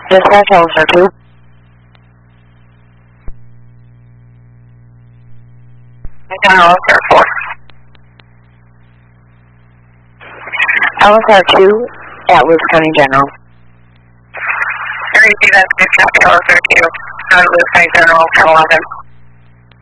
Dispatch Officer 2. General Air Force. LSR 2 at Lewis County General. Repeat that, Dispatch Officer 2 at Lewis County General, 1011.